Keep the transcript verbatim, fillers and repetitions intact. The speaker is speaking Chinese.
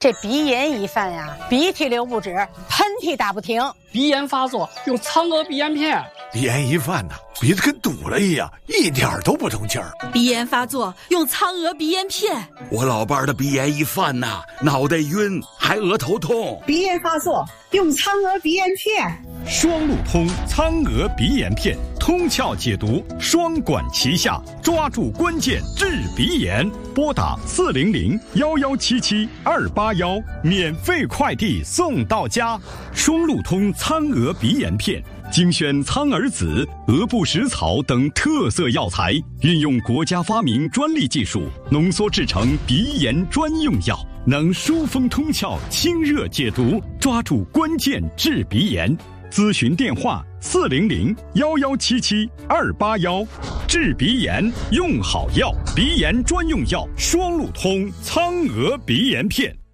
这鼻炎一犯呀，鼻涕流不止，喷嚏打不停。 鼻炎发作用苍娥鼻炎片。 鼻炎一犯呢，鼻子跟堵了一样，一点都不通气儿。 鼻炎发作用苍娥鼻炎片。 我老伴儿的鼻炎一犯呐，脑袋晕，还额头痛。 鼻炎发作用苍娥鼻炎片。 双路通苍娥鼻炎片，通窍解毒，双管齐下，抓住关键治鼻炎。拨打四零零幺幺七七二八幺，免费快递送到家。双路通苍娥鼻炎片，精选苍耳子、鹅不食草等特色药材，运用国家发明专利技术，浓缩制成鼻炎专用药，能疏风通窍、清热解毒，抓住关键治鼻炎。咨询电话：四零零幺幺七七二八幺。治鼻炎用好药，鼻炎专用药双路通苍娥鼻炎片。